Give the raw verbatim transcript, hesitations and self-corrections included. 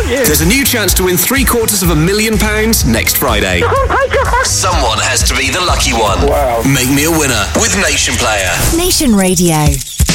aren't you? There's a new chance to win three quarters of a million pounds next Friday. Someone has to be the lucky one. Wow. Make me a winner with Nation Player. Nation Radio.